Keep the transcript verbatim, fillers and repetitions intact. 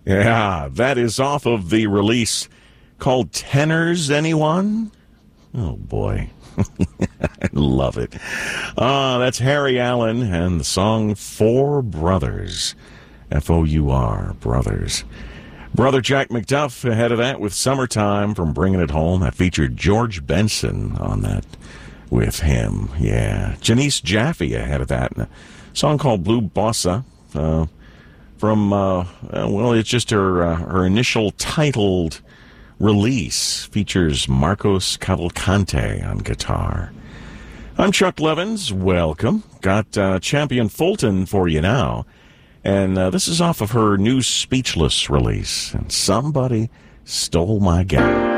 Yeah, that is off of the release called Tenors, anyone? Oh, boy. I love it. Uh, that's Harry Allen and the song Four Brothers. F O U R, Brothers. Brother Jack McDuff ahead of that with Summertime from Bringing It Home. That featured George Benson on that with him. Yeah. Janice Jaffe ahead of that. A song called Blue Bossa. Uh, from, uh, well, it's just her, uh, her initial titled release. Features Marcos Cavalcante on guitar. I'm Chuck Levins. Welcome. Got uh, Champion Fulton for you now. And uh, this is off of her new Speechless release. And Somebody Stole My Gal.